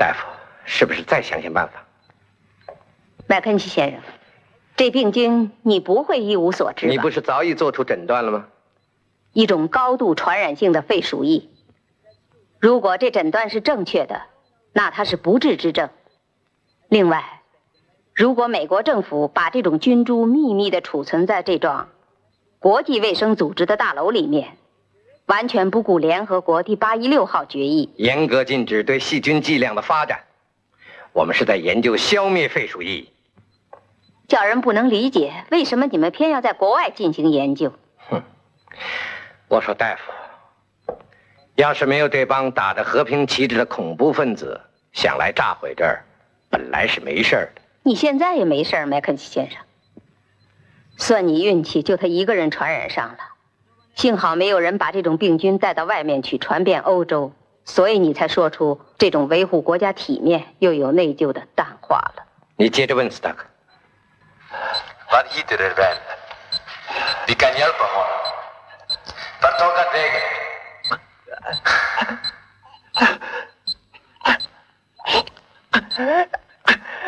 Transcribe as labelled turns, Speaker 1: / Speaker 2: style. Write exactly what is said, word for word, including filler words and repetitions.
Speaker 1: 大夫，是不是再想想办法？
Speaker 2: 麦肯齐先生，这病菌你不会一无所知吧？
Speaker 1: 你不是早已做出诊断了吗？
Speaker 2: 一种高度传染性的肺鼠疫。如果这诊断是正确的，那它是不治之症。另外，如果美国政府把这种菌株秘密地储存在这幢国际卫生组织的大楼里面，完全不顾联合国第八一六号决议，
Speaker 1: 严格禁止对细菌剂量的发展。我们是在研究消灭肺鼠疫，
Speaker 2: 叫人不能理解为什么你们偏要在国外进行研究。
Speaker 1: 哼，我说大夫，要是没有这帮打着和平旗帜的恐怖分子想来炸毁这儿，本来是没事的。
Speaker 2: 你现在也没事，麦肯齐先生。算你运气，就他一个人传染上了。幸好没有人把这种病菌带到外面去传遍欧洲，所以你才说出这种维护国家体面又有内疚的淡化了。
Speaker 1: 你接着问斯塔克。
Speaker 3: Vad heter er vän? Vi kan hjälpa honom. Vart tog han vägen?